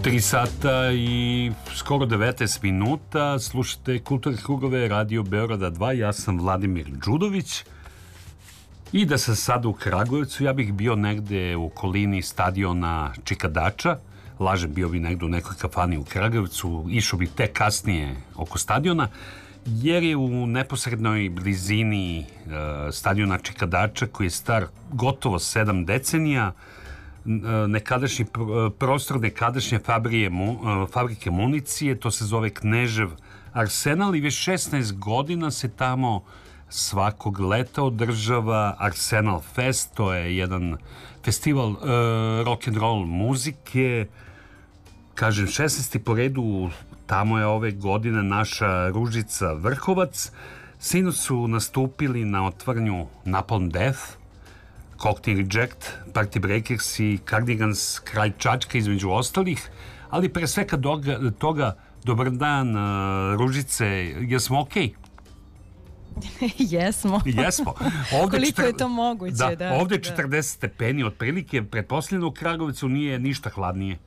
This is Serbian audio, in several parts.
3 sata i skoro 19 minuta. Slušate Kulturne krugove Radio Beograda 2. Ja sam Vladimir Đudović. I da sam sada u Kragujevcu, ja bih bio negde u okolini stadiona Čikadača. Lažem, bio bi negde u nekoj kafani u Kragujevcu. Išao bih tek kasnije oko stadiona, jer je u neposrednoj blizini stadiona Čikadača, koji je star gotovo 7 decenija, nekadašnji prostor nekadašnje fabrike municije. To se zove Knežev arsenal i već 16 godina se tamo svakog leta održava Arsenal Fest. To je jedan festival rock'n'roll muzike. Kažem, 16. po redu. Tamo je ove godine naša Ružica Vrhovac. Sinoć su nastupili na otvaranju Napalm Death, Cockney Reject, Party Breakers i Cardigans, Kralj Čačka između ostalih. Ali pre svega toga, dobar dan, Ružice, jesmo okej? Jesmo. Koliko je to moguće? Ovde je 40 stepeni otprilike, pretpostavljeno u Kragovicu nije ništa hladnije.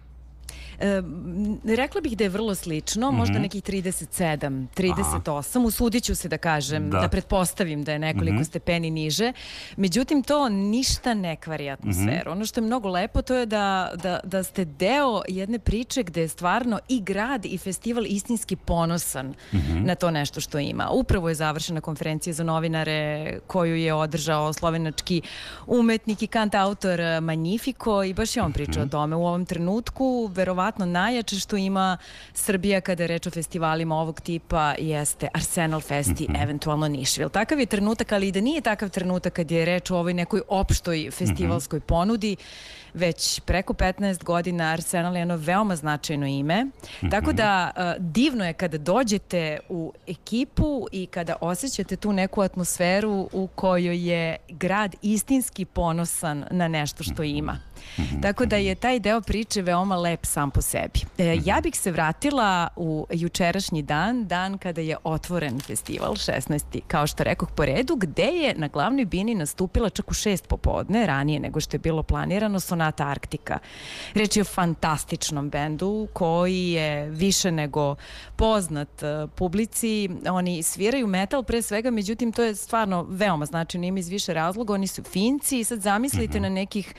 Rekla bih da je vrlo slično, možda nekih 37, 38, usudit ću se da kažem, da pretpostavim da je nekoliko stepeni niže, međutim to ništa ne kvari atmosferu. Ono što je mnogo lepo, to je da ste deo jedne priče gde je stvarno i grad i festival istinski ponosan na to nešto što ima. Upravo je završena konferencija za novinare koju je održao slovenački umetnik i kantautor Magnifico i baš je on pričao o tome. U ovom trenutku, verovatno najjače što ima Srbija kada je reč o festivalima ovog tipa jeste Arsenal Fest i eventualno Nišvil. Takav je trenutak, ali i da nije takav trenutak kad je reč o ovoj nekoj opštoj festivalskoj ponudi, već preko 15 godina Arsenal je jedno veoma značajno ime. Tako da divno je kada dođete u ekipu i kada osjećate tu neku atmosferu u kojoj je grad istinski ponosan na nešto što ima. Tako da je taj deo priče veoma lep sam po sebi. Ja bih se vratila u jučerašnji dan kada je otvoren festival, 16. kao što rekoh po redu, gde je na glavnoj bini nastupila čak u 6 popodne, ranije nego što je bilo planirano, Sonata Arktika. Reč je o fantastičnom bendu koji je više nego poznat publici. Oni sviraju metal pre svega, međutim to je stvarno veoma značajno ime iz više razloga. Oni su Finci i sad zamislite na nekih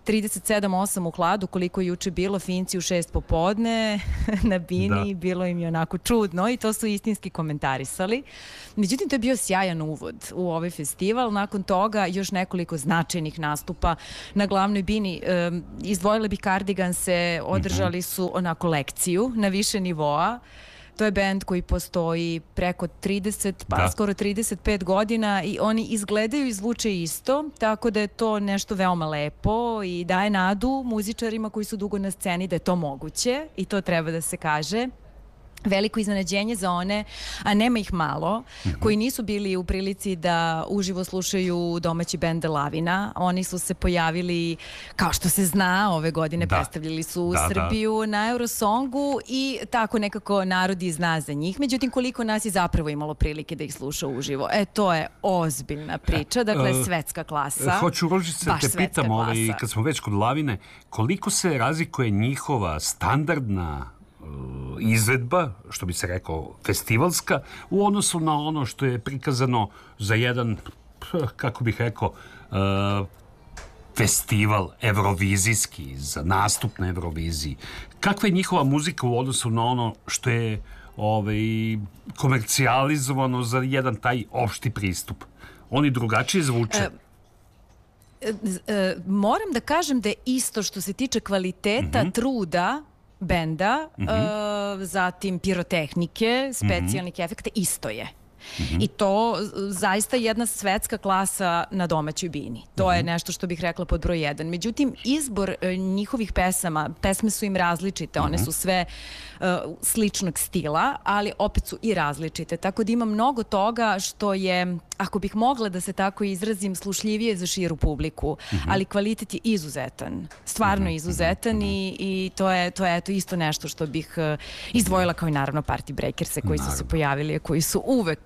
37-8 u hladu koliko je juče bilo, Finci u 6 popodne na bini, bilo im je onako čudno i to su istinski komentarisali. Međutim, to je bio sjajan uvod u ovaj festival. Nakon toga još nekoliko značajnih nastupa na glavnoj bini. Izdvojile bi Cardiganse, održali su onako lekciju na više nivoa. To je bend koji postoji preko 30, pa skoro 35 godina i oni izgledaju i zvuče isto, tako da je to nešto veoma lepo i daje nadu muzičarima koji su dugo na sceni da je to moguće i to treba da se kaže. Veliko iznenađenje za one, a nema ih malo, koji nisu bili u prilici da uživo slušaju domaći bend Lavina. Oni su se pojavili, kao što se zna, ove godine predstavljali su Srbiju na Eurosongu i tako nekako narod i zna za njih. Međutim, koliko nas je zapravo imalo prilike da ih sluša uživo? To je ozbiljna priča, dakle svetska klasa. Hoću, Ružice, te pitam, kad smo već kod Lavine, koliko se razlikuje njihova standardna izvedba, što bi se rekao festivalska, u odnosu na ono što je prikazano za jedan, kako bih rekao, festival evrovizijski, za nastup na Evroviziji. Kakva je njihova muzika u odnosu na ono što je komercijalizovano za jedan taj opšti pristup? Oni drugačije zvuče? Moram da kažem da je isto što se tiče kvaliteta, truda benda, zatim pirotehnike, specijalnih efekta, isto je. I to zaista jedna svetska klasa na domaćoj bini. To je nešto što bih rekla pod broj 1. Međutim, izbor njihovih pesme su im različite, one su sve sličnog stila, ali opet su i različite. Tako da ima mnogo toga što je, ako bih mogla da se tako izrazim, slušljivije za širu publiku, ali kvalitet je izuzetan, stvarno izuzetan i to je eto isto nešto što bih izdvojila, kao i naravno Party Breakers koji su se pojavili, koji su uvek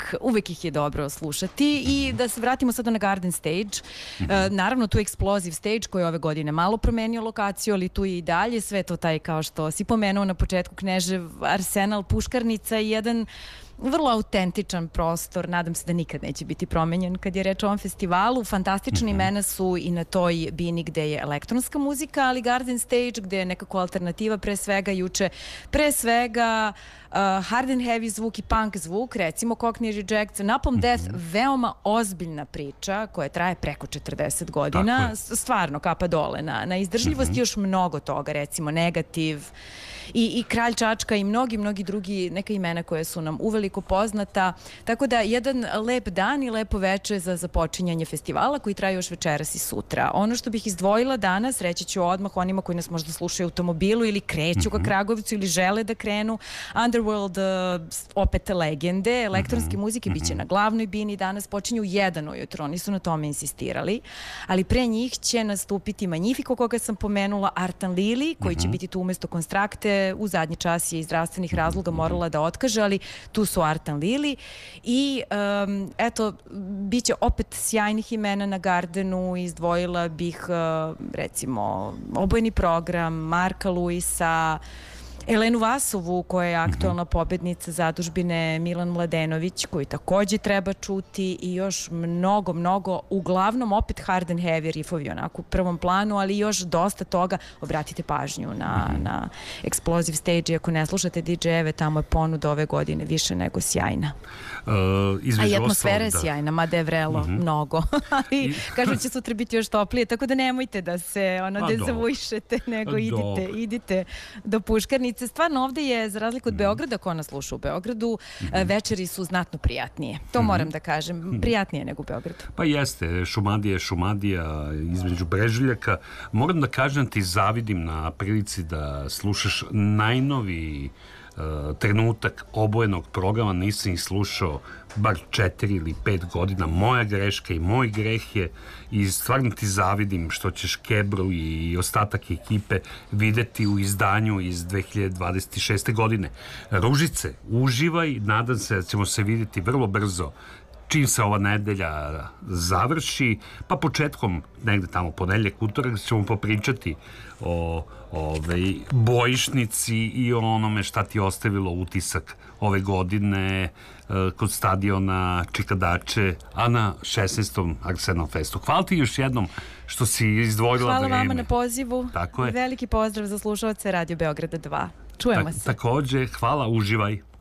uvek ih je dobro slušati. I da se vratimo sada na Garden Stage. Naravno, tu Explosive Stage koji je ove godine malo promenio lokaciju, ali tu je i dalje. Sve to taj, kao što si pomenuo na početku, Knežev arsenal, Puškarnica i jedan vrlo autentičan prostor, nadam se da nikad neće biti promenjen kad je reč o ovom festivalu. Fantastične imena su i na toj bini gde je elektronska muzika, ali Garden Stage gde je nekako alternativa pre svega juče, pre svega hard and heavy zvuk i punk zvuk, recimo Cockney Rejects, Napalm Death, veoma ozbiljna priča koja traje preko 40 godina, stvarno kapa dole na izdržljivost, još mnogo toga, recimo Negativ i Kralj Čačka i mnogi drugi, neka imena koje su nam uveliko poznata, tako da jedan lep dan i lepo veče za započinjanje festivala koji traje još večeras i sutra. Ono što bih izdvojila danas, reći ću odmah onima koji nas možda slušaju u automobilu ili kreću ka Kragujevcu ili žele da krenu, Underworld, opet legende, elektronske muzike biće na glavnoj bini, danas počinju u 1 ujutro, oni su na tome insistirali, ali pre njih će nastupiti Magnifico, koga sam pomenula, Artan Lili, koji će biti tu umesto Konstrakte, u zadnji čas je iz zdravstvenih razloga morala da otkaže, ali tu su Artan Lili i eto, bit će opet sjajnih imena na Gardenu. Izdvojila bih recimo Obojeni program, Marka Luisa, Elenu Vasovu, koja je aktualna pobednica zadužbine Milan Mladenović, koji takođe treba čuti, i još mnogo, uglavnom opet hard and heavy riffovi onako u prvom planu, ali još dosta toga. Obratite pažnju na Explosive Stage i ako ne slušate DJ-eve, tamo je ponuda ove godine više nego sjajna. A i atmosfera je sjajna, mada je vrelo mnogo, ali kažu će sutra biti još toplije, tako da nemojte da se dezavuišete, nego idite do Puškarnice. Stvarno, ovde je, za razliku od Beograda, ko nas sluša u Beogradu, večeri su znatno prijatnije. To moram da kažem, prijatnije nego u Beogradu. Pa jeste, Šumadija između Brežuljaka. Moram da kažem, ti zavidim na prilici da slušaš najnoviji trenutak Obojenog programa. Nisam ih slušao bar 4 ili 5 godina. Moja greška i moj greh je, i stvarno ti zavidim što ćeš Kebru i ostatak ekipe videti u izdanju iz 2026. godine. Ružice, uživaj, nadam se da ćemo se vidjeti vrlo brzo čim se ova nedelja završi, pa početkom negde tamo ponedeljak, utorak ćemo popričati o bojišnici i o onome šta ti je ostavilo utisak ove godine kod stadiona Čikadače, a na 16. Arsenal Festu. Hvala ti još jednom što si izdvojila vreme. Hvala vama na pozivu. Tako je. Veliki pozdrav za slušalce Radio Beograda 2. Čujemo se. Takođe, hvala, uživaj.